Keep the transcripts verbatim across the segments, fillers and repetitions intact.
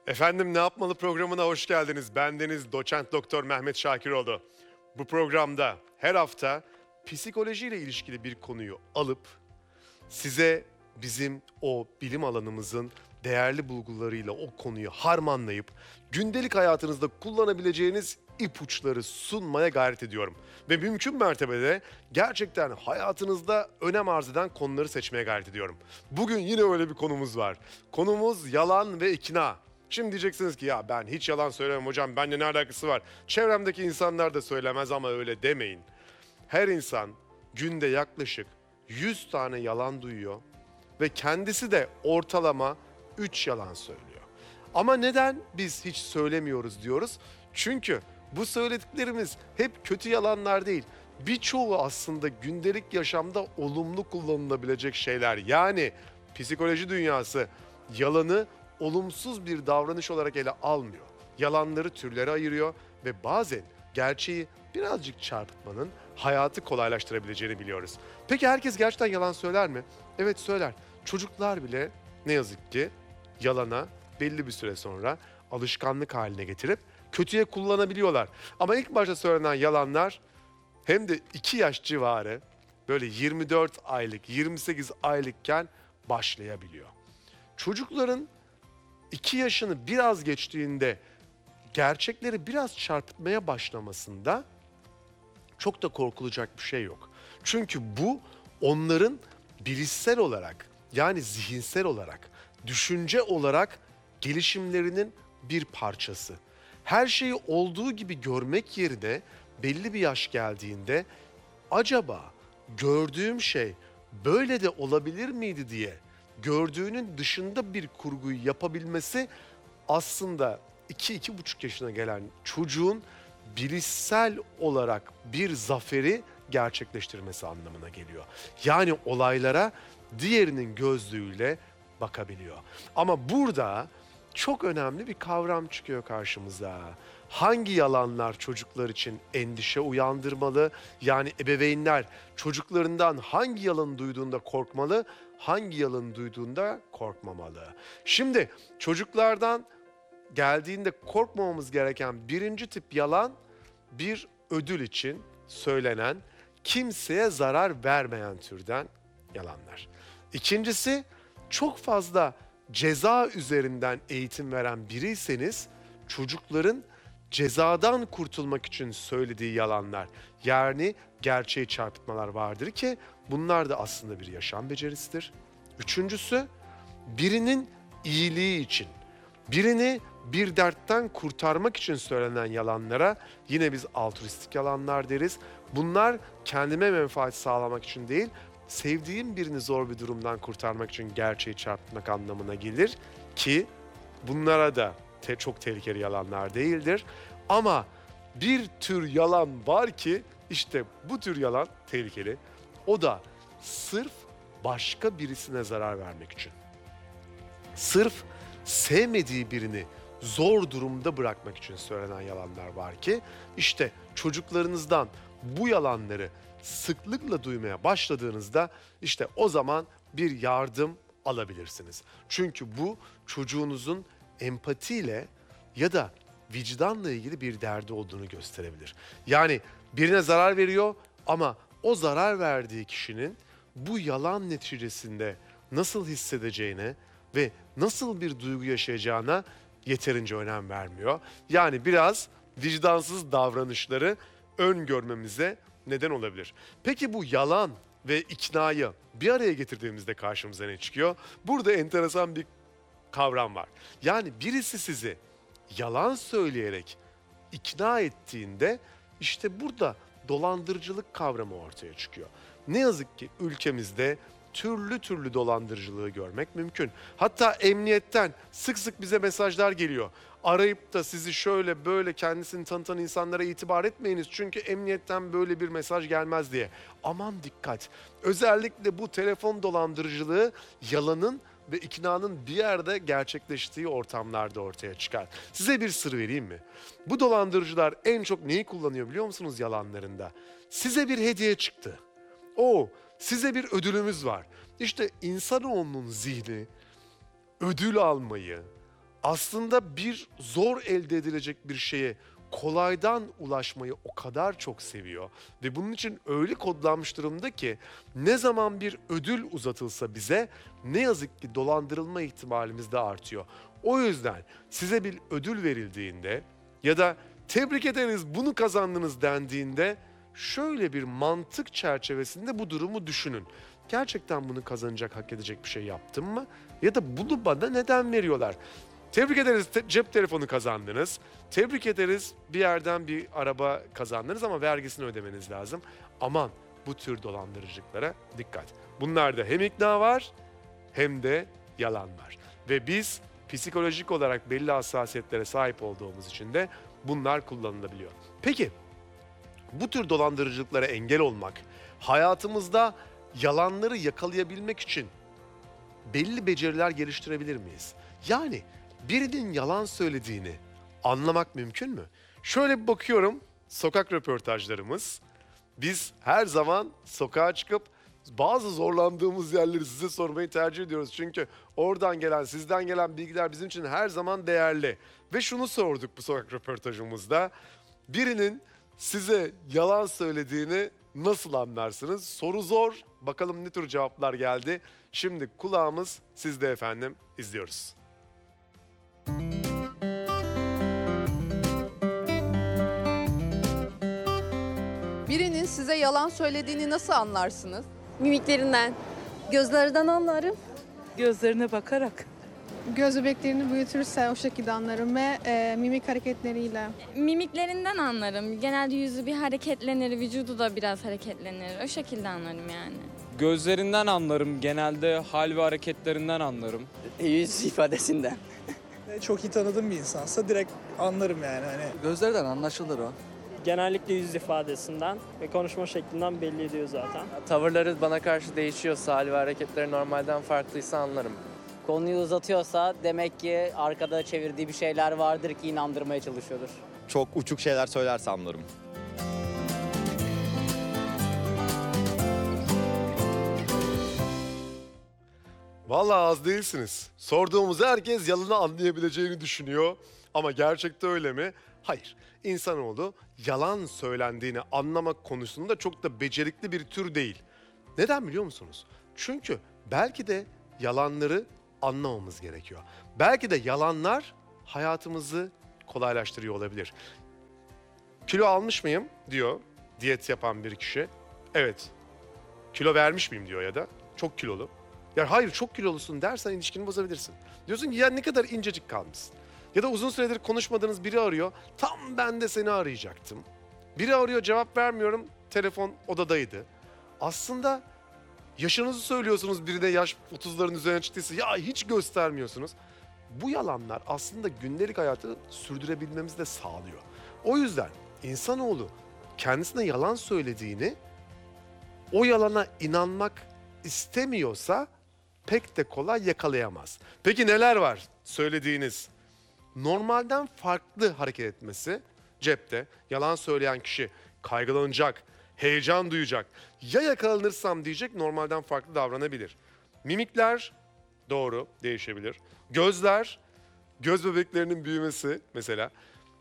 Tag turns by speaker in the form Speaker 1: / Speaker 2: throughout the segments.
Speaker 1: Efendim Ne Yapmalı programına hoş geldiniz. Bendeniz Doçent Doktor Mehmet Şakiroğlu. Bu programda her hafta psikolojiyle ilişkili bir konuyu alıp size bizim o bilim alanımızın değerli bulgularıyla o konuyu harmanlayıp gündelik hayatınızda kullanabileceğiniz ipuçları sunmaya gayret ediyorum. Ve mümkün mertebede gerçekten hayatınızda önem arz eden konuları seçmeye gayret ediyorum. Bugün yine öyle bir konumuz var. Konumuz yalan ve ikna. Şimdi diyeceksiniz ki ya ben hiç yalan söylemem hocam, benimle ne alakası var? Çevremdeki insanlar da söylemez ama öyle demeyin. Her insan günde yaklaşık yüz tane yalan duyuyor ve kendisi de ortalama üç yalan söylüyor. Ama neden biz hiç söylemiyoruz diyoruz? Çünkü bu söylediklerimiz hep kötü yalanlar değil. Birçoğu aslında gündelik yaşamda olumlu kullanılabilecek şeyler. Yani psikoloji dünyası yalanı olumsuz bir davranış olarak ele almıyor. Yalanları türlere ayırıyor ve bazen gerçeği birazcık çarpıtmanın hayatı kolaylaştırabileceğini biliyoruz. Peki herkes gerçekten yalan söyler mi? Evet söyler. Çocuklar bile ne yazık ki yalana belli bir süre sonra alışkanlık haline getirip kötüye kullanabiliyorlar. Ama ilk başta söylenen yalanlar hem de iki yaş civarı böyle yirmi dört aylık, yirmi sekiz aylıkken başlayabiliyor. Çocukların iki yaşını biraz geçtiğinde gerçekleri biraz çarpıtmaya başlamasında çok da korkulacak bir şey yok. Çünkü bu onların bilişsel olarak yani zihinsel olarak, düşünce olarak gelişimlerinin bir parçası. Her şeyi olduğu gibi görmek yerine belli bir yaş geldiğinde acaba gördüğüm şey böyle de olabilir miydi diye gördüğünün dışında bir kurguyu yapabilmesi aslında iki iki buçuk yaşına gelen çocuğun bilişsel olarak bir zaferi gerçekleştirmesi anlamına geliyor. Yani olaylara diğerinin gözlüğüyle bakabiliyor. Ama burada çok önemli bir kavram çıkıyor karşımıza. Hangi yalanlar çocuklar için endişe uyandırmalı? Yani ebeveynler çocuklarından hangi yalanı duyduğunda korkmalı, hangi yalanı duyduğunda korkmamalı? Şimdi çocuklardan geldiğinde korkmamamız gereken birinci tip yalan bir ödül için söylenen, kimseye zarar vermeyen türden yalanlar. İkincisi, çok fazla ceza üzerinden eğitim veren biriyseniz çocukların cezadan kurtulmak için söylediği yalanlar, yani gerçeği çarpıtmalar vardır ki bunlar da aslında bir yaşam becerisidir. Üçüncüsü, birinin iyiliği için, birini bir dertten kurtarmak için söylenen yalanlara yine biz altruistik yalanlar deriz. Bunlar kendime menfaat sağlamak için değil, sevdiğim birini zor bir durumdan kurtarmak için gerçeği çarpıtmak anlamına gelir ki bunlara da te- çok tehlikeli yalanlar değildir. Ama bir tür yalan var ki işte bu tür yalan tehlikeli. O da sırf başka birisine zarar vermek için. Sırf sevmediği birini zor durumda bırakmak için söylenen yalanlar var ki işte çocuklarınızdan bu yalanları sıklıkla duymaya başladığınızda işte o zaman bir yardım alabilirsiniz. Çünkü bu çocuğunuzun empatiyle ya da vicdanla ilgili bir derdi olduğunu gösterebilir. Yani birine zarar veriyor ama o zarar verdiği kişinin bu yalan neticesinde nasıl hissedeceğine ve nasıl bir duygu yaşayacağına yeterince önem vermiyor. Yani biraz vicdansız davranışları öngörmemize neden olabilir. Peki bu yalan ve iknayı bir araya getirdiğimizde karşımıza ne çıkıyor? Burada enteresan bir kavram var. Yani birisi sizi yalan söyleyerek ikna ettiğinde işte burada dolandırıcılık kavramı ortaya çıkıyor. Ne yazık ki ülkemizde türlü türlü dolandırıcılığı görmek mümkün. Hatta emniyetten sık sık bize mesajlar geliyor. Arayıp da sizi şöyle böyle kendisini tanıtan insanlara itibar etmeyiniz çünkü emniyetten böyle bir mesaj gelmez diye. Aman dikkat. Özellikle bu telefon dolandırıcılığı yalanın ve iknanın bir yerde gerçekleştiği ortamlarda ortaya çıkar. Size bir sır vereyim mi? Bu dolandırıcılar en çok neyi kullanıyor biliyor musunuz yalanlarında? Size bir hediye çıktı. O size bir ödülümüz var. İşte insanoğlunun zihni ödül almayı, aslında bir zor elde edilecek bir şeye kolaydan ulaşmayı o kadar çok seviyor ve bunun için öyle kodlanmış durumda ki ne zaman bir ödül uzatılsa bize ne yazık ki dolandırılma ihtimalimiz de artıyor. O yüzden size bir ödül verildiğinde ya da tebrik ederiz bunu kazandınız dendiğinde şöyle bir mantık çerçevesinde bu durumu düşünün. Gerçekten bunu kazanacak, hak edecek bir şey yaptım mı? Ya da bunu bana neden veriyorlar? Tebrik ederiz te- cep telefonu kazandınız. Tebrik ederiz bir yerden bir araba kazandınız ama vergisini ödemeniz lazım. Aman bu tür dolandırıcılıklara dikkat. Bunlarda hem ikna var hem de yalan var. Ve biz psikolojik olarak belli hassasiyetlere sahip olduğumuz için de bunlar kullanılabiliyor. Peki bu tür dolandırıcılıklara engel olmak, hayatımızda yalanları yakalayabilmek için belli beceriler geliştirebilir miyiz? Yani birinin yalan söylediğini anlamak mümkün mü? Şöyle bir bakıyorum, sokak röportajlarımız. Biz her zaman sokağa çıkıp bazı zorlandığımız yerleri size sormayı tercih ediyoruz. Çünkü oradan gelen, sizden gelen bilgiler bizim için her zaman değerli. Ve şunu sorduk bu sokak röportajımızda. Birinin size yalan söylediğini nasıl anlarsınız? Soru zor. Bakalım ne tür cevaplar geldi. Şimdi kulağımız sizde efendim. İzliyoruz.
Speaker 2: Birinin size yalan söylediğini nasıl anlarsınız?
Speaker 3: Mimiklerinden.
Speaker 4: Gözlerden anlarım.
Speaker 5: Gözlerine bakarak.
Speaker 6: Göz bebeklerini büyütürse o şekilde anlarım ve e, mimik hareketleriyle.
Speaker 3: Mimiklerinden anlarım. Genelde yüzü bir hareketlenir, vücudu da biraz hareketlenir. O şekilde anlarım yani.
Speaker 7: Gözlerinden anlarım. Genelde hal ve hareketlerinden anlarım.
Speaker 8: Yüz ifadesinden.
Speaker 9: Çok iyi tanıdığım bir insansa direkt anlarım yani. Hani
Speaker 8: Gözlerden anlaşılır o.
Speaker 10: Genellikle yüz ifadesinden ve konuşma şeklinden belli ediyor zaten.
Speaker 11: Tavırları bana karşı değişiyorsa, hal ve hareketleri normalden farklıysa anlarım.
Speaker 8: Konuyu uzatıyorsa demek ki arkada çevirdiği bir şeyler vardır ki inandırmaya çalışıyordur.
Speaker 12: Çok uçuk şeyler söylerse anlarım.
Speaker 1: Vallahi az değilsiniz. Sorduğumuz herkes yalanı anlayabileceğini düşünüyor. Ama gerçekte öyle mi? Hayır. İnsanoğlu yalan söylendiğini anlamak konusunda çok da becerikli bir tür değil. Neden biliyor musunuz? Çünkü belki de yalanları anlamamız gerekiyor. Belki de yalanlar hayatımızı kolaylaştırıyor olabilir. Kilo almış mıyım diyor diyet yapan bir kişi. Evet. Kilo vermiş miyim diyor ya da çok kilolu. Ya hayır çok kilolusun dersen ilişkini bozabilirsin. Diyorsun ki ya ne kadar incecik kalmışsın. Ya da uzun süredir konuşmadığınız biri arıyor. Tam ben de seni arayacaktım. Biri arıyor cevap vermiyorum. Telefon odadaydı. Aslında yaşınızı söylüyorsunuz birine yaş otuzların üzerine çıktıysa ya hiç göstermiyorsunuz. Bu yalanlar aslında gündelik hayatı sürdürebilmemizi de sağlıyor. O yüzden insanoğlu kendisine yalan söylediğini o yalana inanmak istemiyorsa pek de kolay yakalayamaz. Peki neler var söylediğiniz? Normalden farklı hareket etmesi cepte. Yalan söyleyen kişi kaygılanacak, heyecan duyacak. Ya yakalanırsam diyecek normalden farklı davranabilir. Mimikler doğru değişebilir. Gözler, göz bebeklerinin büyümesi mesela.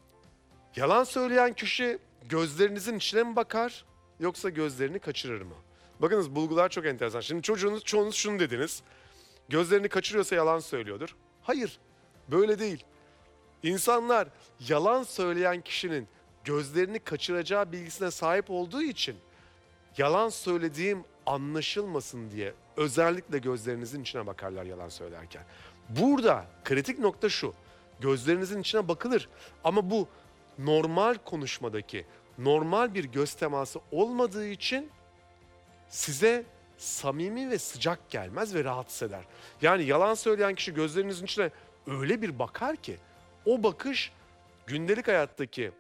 Speaker 1: Yalan söyleyen kişi gözlerinizin içine mi bakar yoksa gözlerini kaçırır mı? Bakınız bulgular çok enteresan. Şimdi çocuğunuz, çoğunuz şunu dediniz. Gözlerini kaçırıyorsa yalan söylüyordur. Hayır, böyle değil. İnsanlar yalan söyleyen kişinin gözlerini kaçıracağı bilgisine sahip olduğu için yalan söylediğim anlaşılmasın diye özellikle gözlerinizin içine bakarlar yalan söylerken. Burada kritik nokta şu. Gözlerinizin içine bakılır ama bu normal konuşmadaki normal bir göz teması olmadığı için size samimi ve sıcak gelmez ve rahatsız eder. Yani yalan söyleyen kişi gözlerinizin içine öyle bir bakar ki o bakış gündelik hayattaki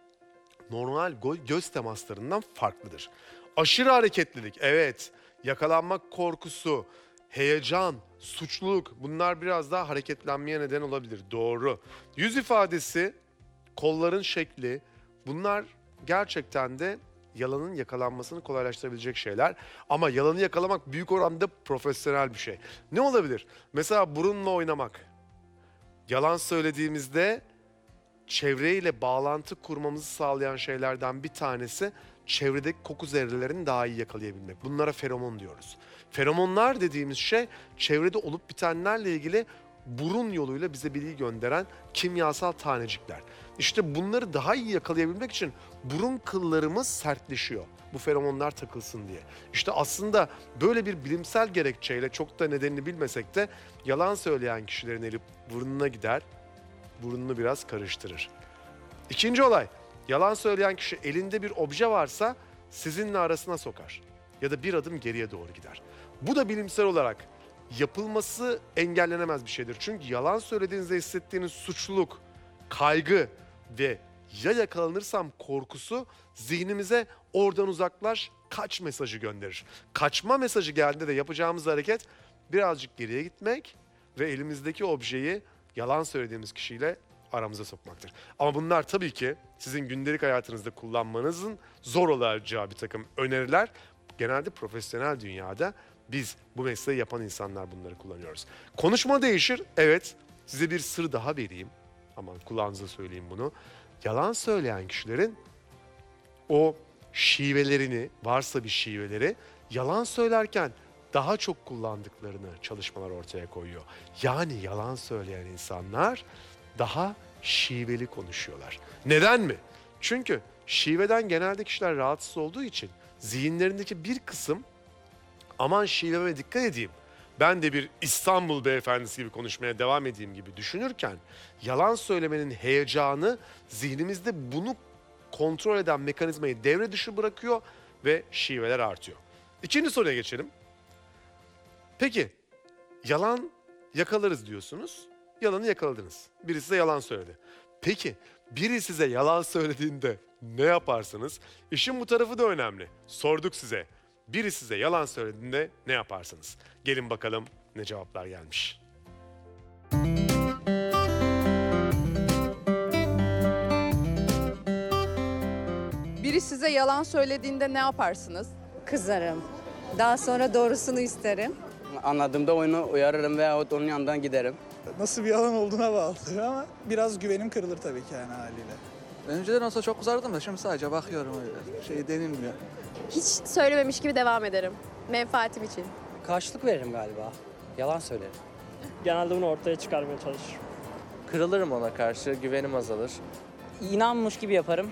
Speaker 1: normal göz temaslarından farklıdır. Aşırı hareketlilik, evet, yakalanmak korkusu, heyecan, suçluluk bunlar biraz daha hareketlenmeye neden olabilir. Doğru. Yüz ifadesi, kolların şekli bunlar gerçekten de yalanın yakalanmasını kolaylaştırabilecek şeyler. Ama yalanı yakalamak büyük oranda profesyonel bir şey. Ne olabilir? Mesela burunla oynamak. yalan söylediğimizde çevreyle bağlantı kurmamızı sağlayan şeylerden bir tanesi çevredeki koku zerrelerini daha iyi yakalayabilmek. Bunlara feromon diyoruz. Feromonlar dediğimiz şey çevrede olup bitenlerle ilgili burun yoluyla bize bilgi gönderen kimyasal tanecikler. İşte bunları daha iyi yakalayabilmek için burun kıllarımız sertleşiyor. Bu feromonlar takılsın diye. İşte aslında böyle bir bilimsel gerekçeyle çok da nedenini bilmesek de yalan söyleyen kişilerin eli burnuna gider, burnunu biraz karıştırır. İkinci olay, yalan söyleyen kişi elinde bir obje varsa sizinle arasına sokar ya da bir adım geriye doğru gider. Bu da bilimsel olarak yapılması engellenemez bir şeydir. Çünkü yalan söylediğinizde hissettiğiniz suçluluk, kaygı ve ya yakalanırsam korkusu zihnimize oradan uzaklaş, kaç mesajı gönderir. Kaçma mesajı geldiğinde de yapacağımız hareket birazcık geriye gitmek ve elimizdeki objeyi yalan söylediğimiz kişiyle aramıza sokmaktır. Ama bunlar tabii ki sizin gündelik hayatınızda kullanmanızın zor olacağı bir takım öneriler. Genelde profesyonel dünyada biz bu mesleği yapan insanlar bunları kullanıyoruz. Konuşma değişir. Evet, size bir sır daha vereyim. Aman kulağınıza söyleyeyim bunu. Yalan söyleyen kişilerin o şivelerini, varsa bir şiveleri, yalan söylerken daha çok kullandıklarını çalışmalar ortaya koyuyor. Yani yalan söyleyen insanlar daha şiveli konuşuyorlar. Neden mi? Çünkü şiveden genelde kişiler rahatsız olduğu için zihinlerindeki bir kısım aman şiveme dikkat edeyim, ben de bir İstanbul beyefendisi gibi konuşmaya devam edeyim gibi düşünürken yalan söylemenin heyecanı zihnimizde bunu kontrol eden mekanizmayı devre dışı bırakıyor ve şiveler artıyor. İkinci soruya geçelim. Peki yalan yakalarız diyorsunuz. Yalanı yakaladınız. Biri size yalan söyledi. Peki biri size yalan söylediğinde ne yaparsınız? İşin bu tarafı da önemli. Sorduk size. Biri size yalan söylediğinde ne yaparsınız? Gelin bakalım ne cevaplar gelmiş.
Speaker 2: Biri size yalan söylediğinde ne yaparsınız?
Speaker 4: Kızarım. Daha sonra doğrusunu isterim.
Speaker 8: Anladığımda onu uyarırım veyahut onun yanından giderim.
Speaker 9: Nasıl bir yalan olduğuna bağlı ama biraz güvenim kırılır tabii ki yani haliyle.
Speaker 5: Önceden olsa çok kızardım da şimdi sadece bakıyorum öyle. Şey denilmiyor.
Speaker 4: Hiç söylememiş gibi devam ederim. Menfaatim için.
Speaker 8: Karşılık veririm galiba. Yalan söylerim.
Speaker 10: Genelde bunu ortaya çıkarmaya çalışırım.
Speaker 11: Kırılırım ona karşı, güvenim azalır.
Speaker 8: İnanmış gibi yaparım.